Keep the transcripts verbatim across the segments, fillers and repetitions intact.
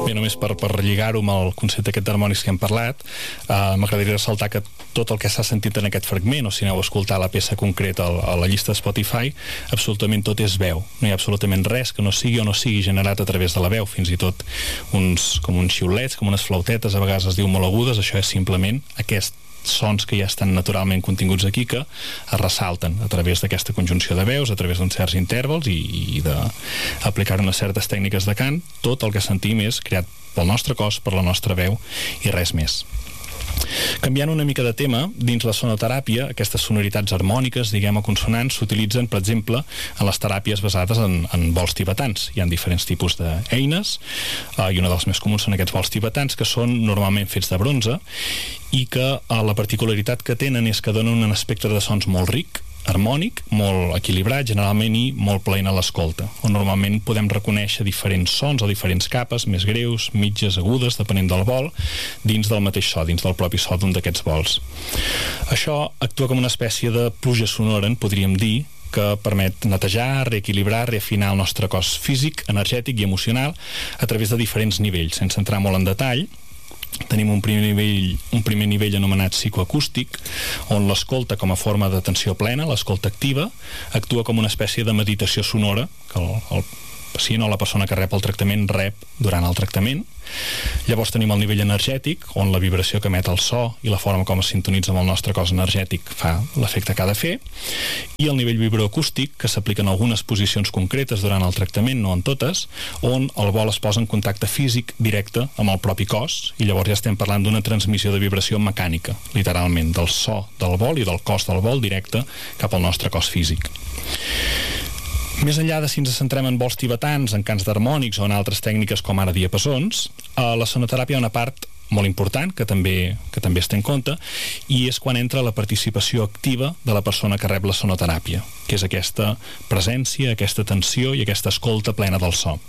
Bé, només per, per lligar-ho amb el concepte aquest d'harmònics que hem parlat, eh, m'agradaria ressaltar que tot el que s'ha sentit en aquest fragment, o si aneu a escoltar la peça concreta a la llista de Spotify, absolutament tot és veu. No hi ha absolutament res que no sigui o no sigui generat a través de la veu, fins i tot uns, com uns xiulets, com unes flautetes, a vegades es diu molt agudes, això és simplement aquest sons que ja estan naturalment continguts aquí que es ressalten a través d'aquesta conjunció de veus, a través d'uns certs intervals i, i d'aplicar unes certes tècniques de cant. Tot el que sentim és creat pel nostre cos, per la nostra veu i res més. Canviant una mica de tema, dins la sonoteràpia, aquestes sonoritats harmòniques, diguem, o consonants, s'utilitzen, per exemple, en les teràpies basades en, en bols tibetans. Hi ha diferents tipus d'eines, eh, i una dels més comuns són aquests bols tibetans, que són normalment fets de bronze, i que eh, la particularitat que tenen és que donen un espectre de sons molt ric, harmònic, molt equilibrat generalment i molt plaent a l'escolta, on normalment podem reconèixer diferents sons o diferents capes, més greus, mitges, agudes, depenent del vol, dins del mateix so, dins del propi so d'un d'aquests vols. Això actua com una espècie de pluja sonora, en podríem dir, que permet netejar, reequilibrar, reafinar el nostre cos físic, energètic i emocional a través de diferents nivells, sense entrar molt en detall. Tenim un primer nivell, un primer nivell anomenat psicoacústic, on l'escolta com a forma d'atenció plena, l'escolta activa, actua com una espècie de meditació sonora que el, el pacient o la persona que rep el tractament rep durant el tractament. Llavors tenim el nivell energètic, on la vibració que emet el so i la forma com es sintonitza amb el nostre cos energètic fa l'efecte que ha de fer, i el nivell vibroacústic, que s'aplica en algunes posicions concretes durant el tractament, no en totes, on el vol es posa en contacte físic directe amb el propi cos, i llavors ja estem parlant d'una transmissió de vibració mecànica, literalment, del so del vol i del cos del vol directe cap al nostre cos físic. Més enllà de si ens centrem en vols tibetans, en cants d'harmònics o en altres tècniques com ara diapasons, a la sonoteràpia hi ha una part molt important que també, que també es té en compte, i és quan entra la participació activa de la persona que rep la sonoteràpia, que és aquesta presència, aquesta atenció i aquesta escolta plena del so.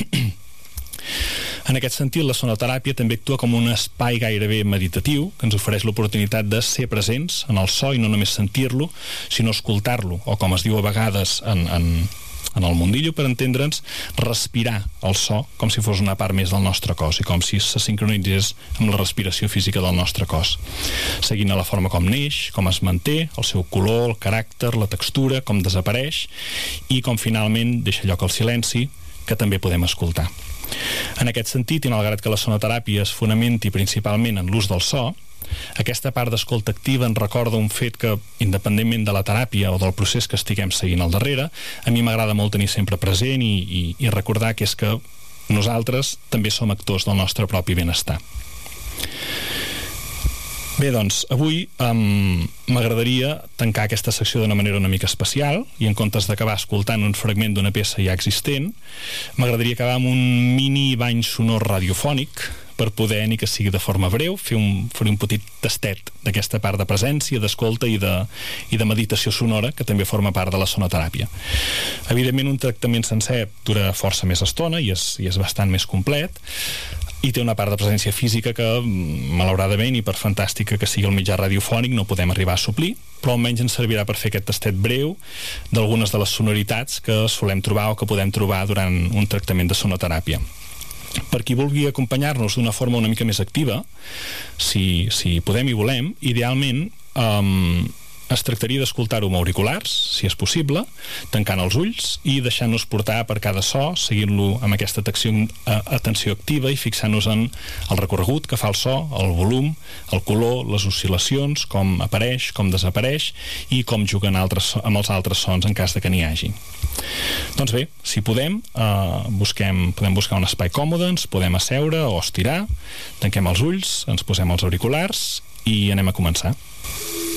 En aquest sentit, la sonoteràpia també actua com un espai gairebé meditatiu que ens ofereix l'oportunitat de ser presents en el so i no només sentir-lo, sinó escoltar-lo, o com es diu a vegades en, en, en el mundillo, per entendre'ns, respirar el so com si fos una part més del nostre cos i com si se sincronitzés amb la respiració física del nostre cos, seguint a la forma com neix, com es manté, el seu color, el caràcter, la textura, com desapareix i com finalment deixa lloc al silenci, que també podem escoltar. En aquest sentit, i malgrat que la sonoteràpia es fonamenti principalment en l'ús del so, aquesta part d'escolta activa ens recorda un fet que, independentment de la teràpia o del procés que estiguem seguint al darrere, a mi m'agrada molt tenir sempre present i, i, i recordar que és que nosaltres també som actors del nostre propi benestar. Bé, doncs, avui um, m'agradaria tancar aquesta secció d'una manera una mica especial i en comptes d'acabar escoltant un fragment d'una peça ja existent, m'agradaria acabar amb un mini bany sonor radiofònic per poder, ni que sigui de forma breu, fer un, fer un petit tastet d'aquesta part de presència, d'escolta i de, i de meditació sonora que també forma part de la sonoteràpia. Evidentment, un tractament sencer dura força més estona i és, i és bastant més complet, i té una part de presència física que, malauradament, i per fantàstica que sigui el mitjà radiofònic, no podem arribar a suplir, però almenys ens servirà per fer aquest tastet breu d'algunes de les sonoritats que solem trobar o que podem trobar durant un tractament de sonoteràpia. Per qui vulgui acompanyar-nos d'una forma una mica més activa, si, si podem i volem, idealment um, es tractaria d'escoltar-ho amb auriculars, si és possible, tancant els ulls i deixant-nos portar per cada so, seguint-lo amb aquesta atenció, atenció activa i fixant-nos en el recorregut que fa el so, el volum, el color, les oscil·lacions, com apareix, com desapareix i com juguen altres, amb els altres sons en cas de que n'hi hagi. Doncs bé, si podem, eh, busquem, podem buscar un espai còmode, ens podem asseure o estirar, tanquem els ulls, ens posem els auriculars i anem a començar.